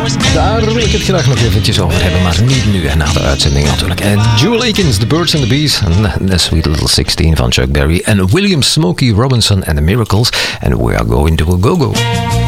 Daar wil ik het graag nog eventjes over hebben, maar niet nu en na de uitzending natuurlijk. Jewel Akins, The Birds and the Bees, en The Sweet Little 16 van Chuck Berry en William Smokey Robinson and the Miracles. And we are going to a go-go.